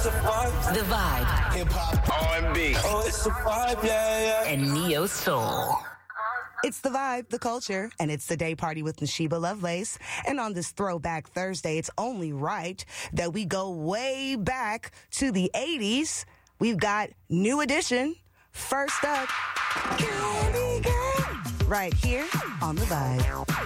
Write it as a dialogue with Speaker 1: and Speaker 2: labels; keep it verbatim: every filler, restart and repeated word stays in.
Speaker 1: it's a vibe.
Speaker 2: The Vibe.
Speaker 1: Hip hop, R and B. Oh, it's a vibe, yeah, yeah.
Speaker 2: And Neo Soul.
Speaker 3: It's The Vibe, the culture, and it's the day party with Nashiba Lovelace. And on this Throwback Thursday, it's only right that we go way back to the eighties. We've got New Edition. First up, Candy Girl, right here on The Vibe.